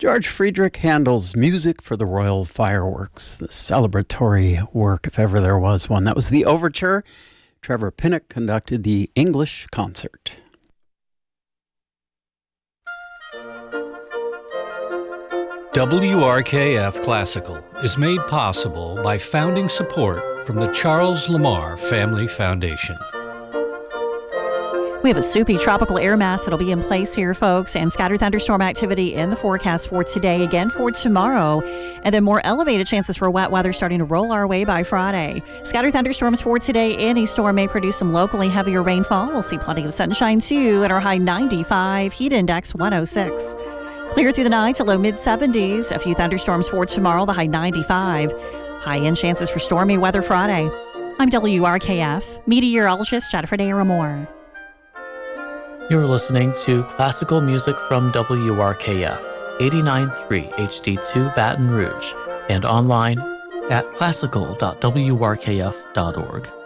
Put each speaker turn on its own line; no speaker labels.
George Friedrich Handel's Music for the Royal Fireworks, the celebratory work, if ever there was one. That was the overture. Trevor Pinnock conducted the English concert.
WRKF Classical is made possible by founding support from the Charles Lamar Family Foundation.
We have a soupy tropical air mass that'll be in place here, folks, and scattered thunderstorm activity in the forecast for today, again for tomorrow, and then more elevated chances for wet weather starting to roll our way by Friday. Scattered thunderstorms for today. Any storm may produce some locally heavier rainfall. We'll see plenty of sunshine, too, at our high 95, heat index 106. Clear through the night to low mid-70s. A few thunderstorms for tomorrow, the high 95. High-end chances for stormy weather Friday. I'm WRKF meteorologist Jennifer Daramore.
You're listening to classical music from WRKF 89.3 HD2 Baton Rouge and online at classical.wrkf.org.